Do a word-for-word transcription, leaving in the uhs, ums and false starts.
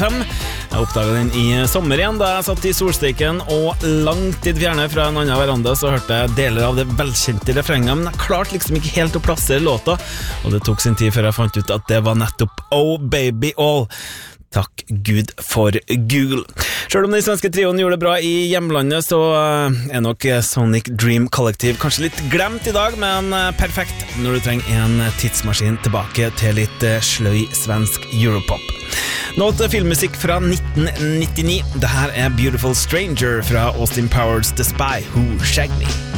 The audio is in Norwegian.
Jeg oppdaget den i sommer igjen da jeg satt i solsteiken, og langt i det fjerne fra en annen veranda så hørte jeg deler av det velkjente refrenget, men jeg klarte liksom ikke helt å plassere låta, og det tok sin tid før jeg fant ut at det var nettopp Oh Baby All. Takk Gud for Google. Selv om den svenske trioen gjorde det bra i hjemlandet, så er nok Sonic Dream Collective kanskje litt glemt i dag, men perfekt når du trenger en tidsmaskin tilbake til litt sløy svensk Europop. Nå til filmmusikk fra nitten nittini. Dette er Beautiful Stranger fra Austin Powers The Spy Who Shagged Me.